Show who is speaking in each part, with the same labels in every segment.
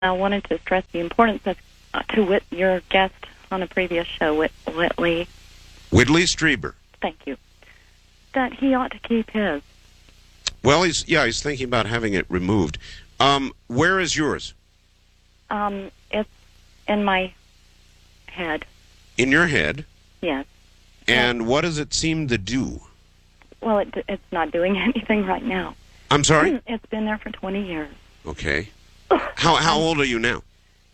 Speaker 1: I wanted to stress the importance of your guest on a previous show, Whitley.
Speaker 2: Whitley Strieber.
Speaker 1: Thank you. That he ought to keep his.
Speaker 2: Well, he's thinking about having it removed. Where is yours?
Speaker 1: It's in my head.
Speaker 2: In your head?
Speaker 1: Yes.
Speaker 2: And what does it seem to do?
Speaker 1: Well, it's not doing anything right now.
Speaker 2: I'm sorry?
Speaker 1: It's been there for 20 years.
Speaker 2: Okay. How old are you now?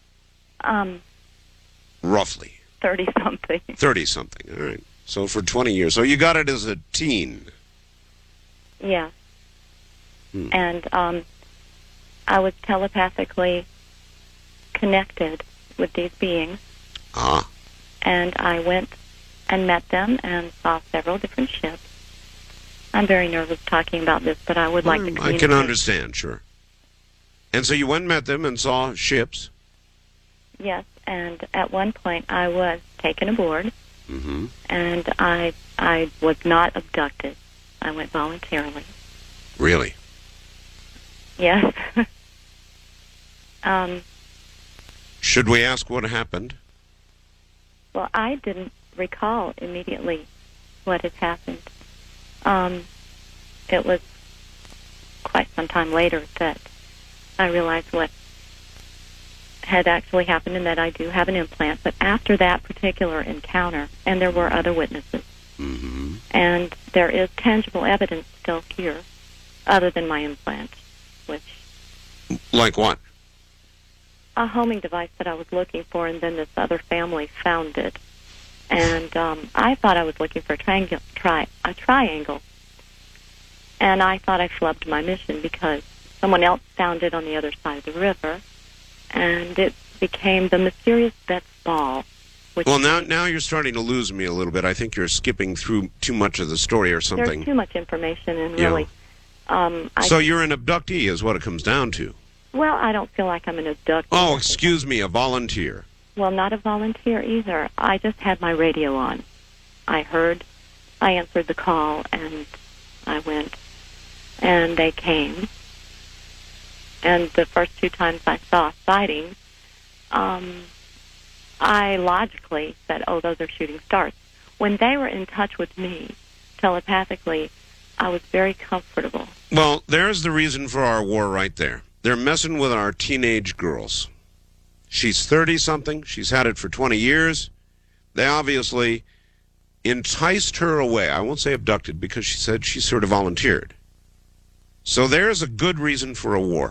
Speaker 2: Roughly.
Speaker 1: 30-something.
Speaker 2: 30-something. All right. So for 20 years. So you got it as a teen.
Speaker 1: Yeah. And I was telepathically connected with these beings.
Speaker 2: Ah.
Speaker 1: And I went and met them and saw several different ships. I'm very nervous talking about this, but I would like to communicate.
Speaker 2: I can understand, sure. And so you went and met them and saw ships?
Speaker 1: Yes, and at one point I was taken aboard, and I was not abducted. I went voluntarily.
Speaker 2: Really?
Speaker 1: Yes.
Speaker 2: Should we ask what happened?
Speaker 1: Well, I didn't recall immediately what had happened. It was quite some time later that I realized what had actually happened and that I do have an implant. But after that particular encounter, and there were other witnesses, and there is tangible evidence still here, other than my implant, which...
Speaker 2: Like what?
Speaker 1: A homing device that I was looking for, and then this other family found it. And I thought I was looking for a triangle. And I thought I flubbed my mission because someone else found it on the other side of the river, and it became the mysterious Bet's ball.
Speaker 2: Well, now you're starting to lose me a little bit. I think you're skipping through too much of the story or something.
Speaker 1: There's too much information, and really...
Speaker 2: So you're an abductee is what it comes down to.
Speaker 1: Well, I don't feel like I'm an abductee.
Speaker 2: Oh, excuse me, a volunteer.
Speaker 1: Well, not a volunteer either. I just had my radio on. I answered the call, and I went. And they came. And the first two times I saw sightings, I logically said, oh, those are shooting stars. When they were in touch with me telepathically, I was very comfortable.
Speaker 2: Well, there's the reason for our war right there. They're messing with our teenage girls. She's 30-something. She's had it for 20 years. They obviously enticed her away. I won't say abducted because she said she sort of volunteered. So there's a good reason for a war.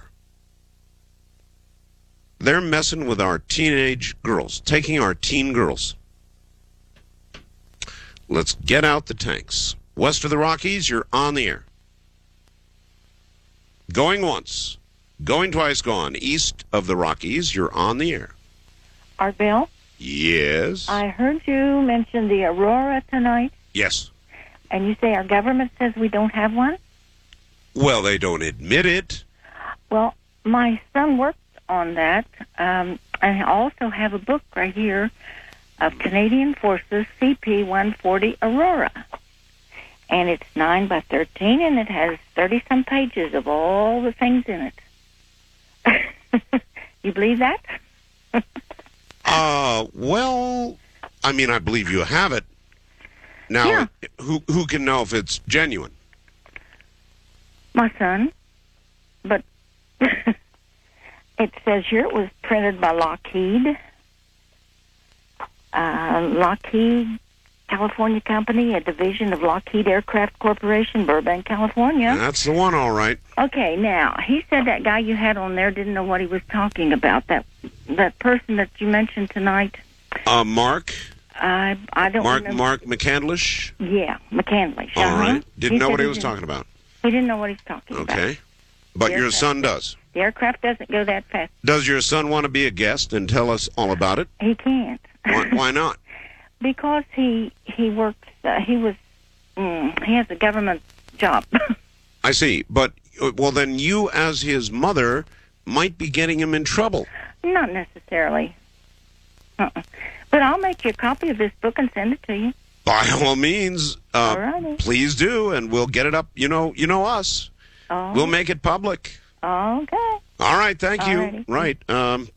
Speaker 2: They're messing with our teenage girls, taking our teen girls. Let's get out the tanks. West of the Rockies, you're on the air. Going once. Going twice gone. East of the Rockies, you're on the air.
Speaker 3: Art Bell?
Speaker 2: Yes?
Speaker 3: I heard you mention the Aurora tonight.
Speaker 2: Yes.
Speaker 3: And you say our government says we don't have one?
Speaker 2: Well, they don't admit it.
Speaker 3: Well, my son worked on that. I also have a book right here of Canadian Forces CP-140 Aurora. And it's 9 by 13, and it has 30-some pages of all the things in it. You believe that?
Speaker 2: Well, I mean, I believe you have it. Now,
Speaker 3: yeah.
Speaker 2: Who can know if it's genuine?
Speaker 3: My son. But it says here it was printed by Lockheed. Lockheed California Company, a division of Lockheed Aircraft Corporation, Burbank, California.
Speaker 2: That's the one, all right.
Speaker 3: Okay, now, he said that guy you had on there didn't know what he was talking about. That person that you mentioned tonight.
Speaker 2: Mark?
Speaker 3: I don't remember.
Speaker 2: Mark McCandlish?
Speaker 3: Yeah, McCandlish.
Speaker 2: All right. Didn't know what he was talking about.
Speaker 3: He didn't know what he's talking about.
Speaker 2: Okay. But your son does.
Speaker 3: The aircraft doesn't go that fast.
Speaker 2: Does your son want to be a guest and tell us all about it?
Speaker 3: He can't.
Speaker 2: Why not?
Speaker 3: Because he works. He has a government job.
Speaker 2: I see. But well, then you, as his mother, might be getting him in trouble.
Speaker 3: Not necessarily. But I'll make you a copy of this book and send it to you.
Speaker 2: By all means,
Speaker 3: Alrighty.
Speaker 2: Please do, and we'll get it up. You know us.
Speaker 3: Oh.
Speaker 2: We'll make it public.
Speaker 3: Okay.
Speaker 2: All right, thank you.
Speaker 3: Alrighty.
Speaker 2: Right.